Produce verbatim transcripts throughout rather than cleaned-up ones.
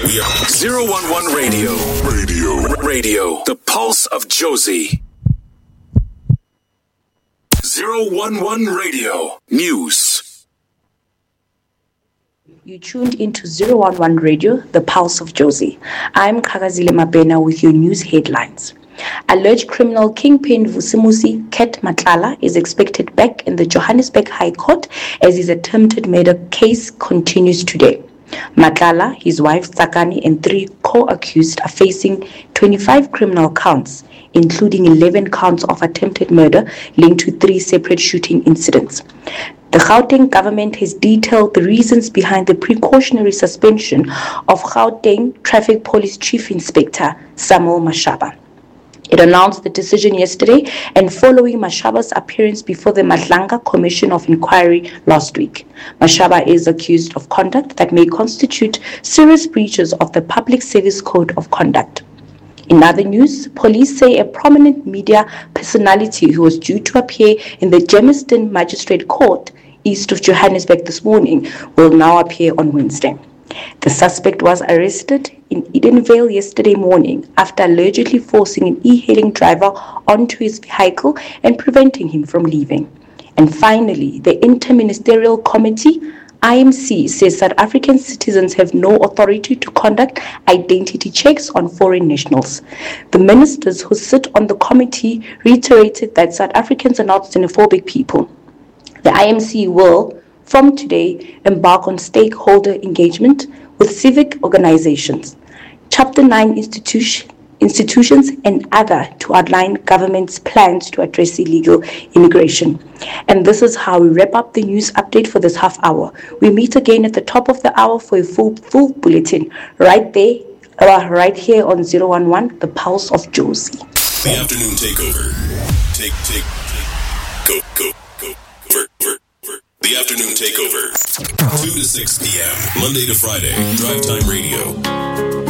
We are zero one one Radio. Radio. Radio. The Pulse of Jozi. zero one one Radio. News. You tuned into zero one one Radio, The Pulse of Jozi. I'm Kagazile Mabena with your news headlines. Alleged criminal kingpin Vusimuzi Ket Matlala is expected back in the Johannesburg High Court as his attempted murder case continues today. Matlala, his wife Tsakani, and three co-accused are facing twenty-five criminal counts, including eleven counts of attempted murder linked to three separate shooting incidents. The Gauteng government has detailed the reasons behind the precautionary suspension of Gauteng Traffic Police Chief Inspector Samuel Mashaba. It announced the decision yesterday and following Mashaba's appearance before the Madlanga Commission of Inquiry last week. Mashaba is accused of conduct that may constitute serious breaches of the Public Service Code of Conduct. In other news, police say a prominent media personality who was due to appear in the Germiston Magistrate Court east of Johannesburg this morning will now appear on Wednesday. The suspect was arrested in Edenvale yesterday morning after allegedly forcing an e-hailing driver onto his vehicle and preventing him from leaving. And finally, the Interministerial Committee, I M C, says South African citizens have no authority to conduct identity checks on foreign nationals. The ministers who sit on the committee reiterated that South Africans are not xenophobic people. The I M C will, from today, embark on stakeholder engagement with civic organizations, Chapter nine institution, institutions, and other to outline government's plans to address illegal immigration. And this is how we wrap up the news update for this half hour. We meet again at the top of the hour for a full full bulletin right there, uh, right here on zero one one, The Pulse of Jozi. The afternoon takeover. Take, take, take. Go, go, go. Work, work, work. The afternoon takeover. two to six p.m. Monday to Friday. Drive Time Radio.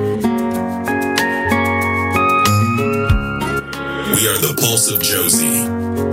We are the Pulse of Jozi.